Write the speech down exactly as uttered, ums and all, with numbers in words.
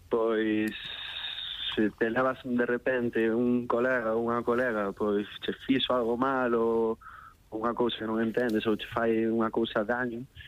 pois se te levas de repente un colega ou unha colega, pois che fixo algo mal ou unha cousa que non entendes ou che fai unha cousa daño,